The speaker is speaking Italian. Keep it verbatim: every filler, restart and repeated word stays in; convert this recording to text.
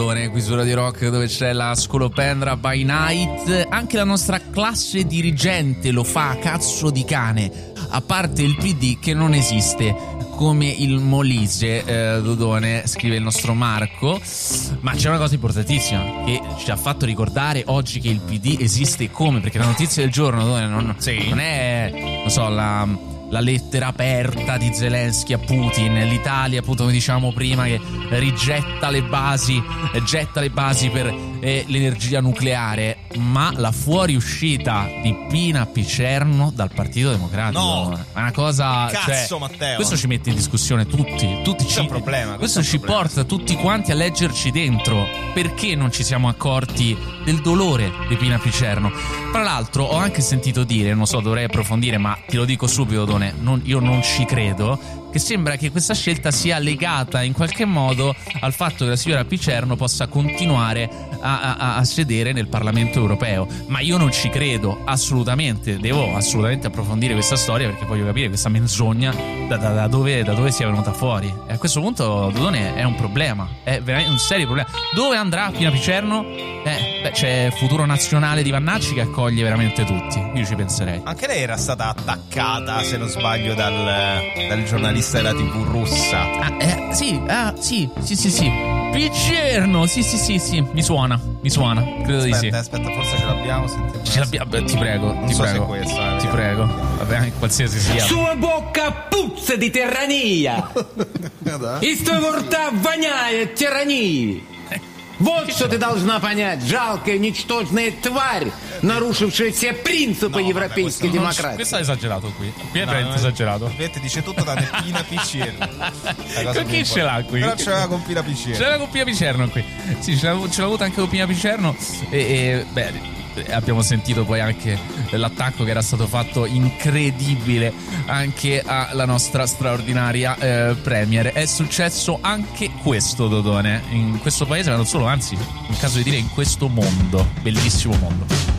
Dodone, qui su Radio Rock, dove c'è la Scolopendra by Night. Anche la nostra classe dirigente lo fa a cazzo di cane, a parte il P D che non esiste come il Molise, eh, Dodone, scrive il nostro Marco. Ma c'è una cosa importantissima che ci ha fatto ricordare oggi che il P D esiste come, perché la notizia del giorno, Dodone, non, sì. non è, non so, la... la lettera aperta di Zelensky a Putin, l'Italia, appunto, come diciamo prima, che rigetta le basi, getta le basi per eh, l'energia nucleare, ma la fuoriuscita di Pina Picerno dal Partito Democratico. No, è una cosa, cazzo, cioè, Matteo. Questo ci mette in discussione tutti, tutti C'è ci, un problema. questo, questo ci un problema. porta tutti quanti a leggerci dentro. Perché non ci siamo accorti del dolore di Pina Picerno? Tra l'altro ho anche sentito dire, non so, dovrei approfondire, ma ti lo dico subito, Don, Non, io non ci credo, che sembra che questa scelta sia legata in qualche modo al fatto che la signora Picerno possa continuare a, a, a sedere nel Parlamento europeo. Ma io non ci credo assolutamente, devo assolutamente approfondire questa storia, perché voglio capire questa menzogna da, da, da, dove, da dove sia venuta fuori. E a questo punto, Dodone, è un problema, è veramente un serio problema. Dove andrà Pina Picerno? Eh, beh, c'è Futuro Nazionale di Vannacci che accoglie veramente tutti. Io ci penserei. Anche lei era stata attaccata, se non sbaglio, dal, dal giornalista della tivù russa. Ah, eh, sì, ah, sì, sì, sì, sì. Picerno, sì, sì, sì, sì. Mi suona, mi suona. Credo aspetta, di sì. Aspetta, forse ce l'abbiamo. Sentiamo. Ce l'abbiamo, beh, ti prego, Non ti so prego. se è questo, eh, ti vediamo. prego. Vabbè, anche qualsiasi sia. Sua bocca puzza di terrania. И сто рта воняет тирании. Вот что ты должна понять, жалкая, ничтожная тварь, naruscivшая все принципы No, европейской vabbè, democrazia. Questo è esagerato qui. Qui è No, veramente no, esagerato. Ovviamente dice tutto da Pina Picerno. Con chi ce l'ha qui? Però ce l'aveva con Pina Picerno. Ce l'aveva con Pina Picerno qui. Sì, ce l'ha, ce l'ha avuta anche con Pina Picerno. E, e beh, abbiamo sentito poi anche l'attacco che era stato fatto incredibile anche alla nostra straordinaria eh, premier. È successo anche questo, Dodone, in questo paese, ma non solo, anzi, in caso di dire in questo mondo, bellissimo mondo.